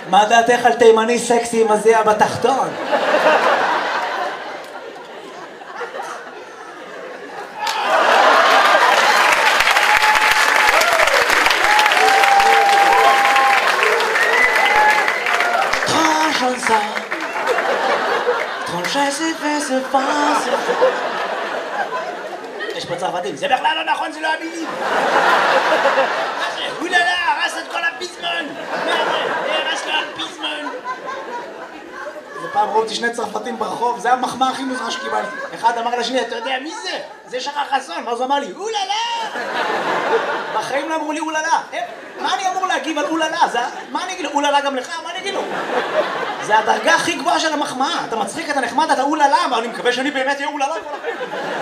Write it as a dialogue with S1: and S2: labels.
S1: מה דעתך על תימני סקסי עם הזיע בתחתון? יש פה צרפתים, זה בכלל לא נכון, זה לא המילים. מה זה? הוללה, הרס את כל הפיזמון. מה זה? הרס לו הפיזמון. זה פעם ראו אותי שני צרפתים ברחוב, זה המחמאה הכי מוזרה שקיבלתי. אחד אמר לשני, אתה יודע מי זה? זה שחר חסון. ואז הוא אמר לי, הוללה! בחיים לא אמרו לי הוללה. מה אני אמור להגיב על הוללה? מה אני אגיד לו? הוללה גם לך? מה אני אגיד לו? זה הדרגה הכי גבוהה של המחמאה. אתה מצחיק, אתה נחמד, אתה הוללה. אבל אני מקווה שאני באמת אהיה הוללה.